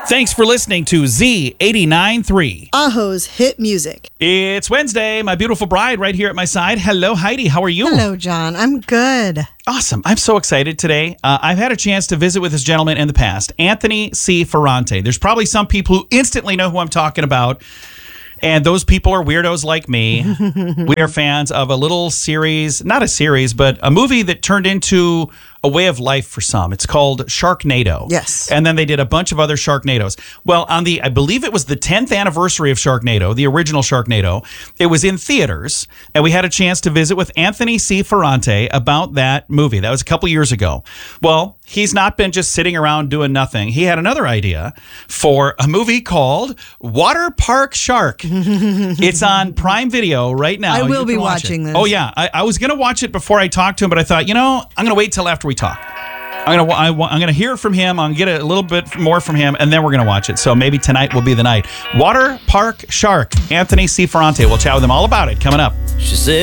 Thanks for listening to Z89.3. Aho's hit music. It's Wednesday. My beautiful bride right here at my side. Hello, Heidi. How are you? Hello, John. I'm good. Awesome. I'm so excited today. I've had a chance to visit with this gentleman in the past, Anthony C. Ferrante. There's probably some people who instantly know who I'm talking about. And those people are weirdos like me. We are fans of a little series, not a series, but a movie that turned into a way of life for some. It's called Sharknado. Yes. And then they did a bunch of other Sharknados. Well, I believe it was the 10th anniversary of Sharknado, the original Sharknado. It was in theaters, and we had a chance to visit with Anthony C. Ferrante about that movie. That was a couple years ago. Well, he's not been just sitting around doing nothing. He had another idea for a movie called Water Park Shark. It's on Prime Video right now. I will You be can watch watching it. this. Oh, yeah. I was going to watch it before I talked to him, but I thought, I'm going to wait till after we talk. I'm gonna hear from him. I'm gonna get a little bit more from him, and then we're gonna watch it. So maybe tonight will be the night. Water Park Shark. Anthony C. Ferrante. We'll chat with him all about it coming up. She said